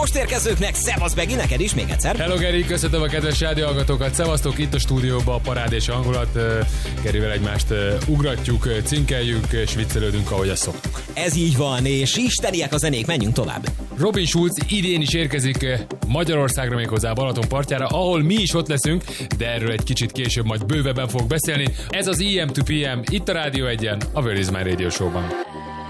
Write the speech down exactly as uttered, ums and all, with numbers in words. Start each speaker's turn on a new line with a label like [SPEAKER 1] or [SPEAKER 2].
[SPEAKER 1] most érkezőknek szevasz Begi, neked is még egyszer.
[SPEAKER 2] Hello Geri, köszöntöm a kedves rádióhallgatókat, szevasztok, itt a stúdióban a parád és a hangulat. Gerivel egymást ugratjuk, cinkeljük és viccelődünk, ahogy ezt szoktuk.
[SPEAKER 1] Ez így van, és isteniek a zenék, menjünk tovább.
[SPEAKER 2] Robin Schulz idén is érkezik Magyarországra, méghozzá Balaton partjára, ahol mi is ott leszünk, de erről egy kicsit később majd bővebben fog beszélni. Ez az í em to pé em, itt a Rádió egyen, a Where is my Radio Show-ban.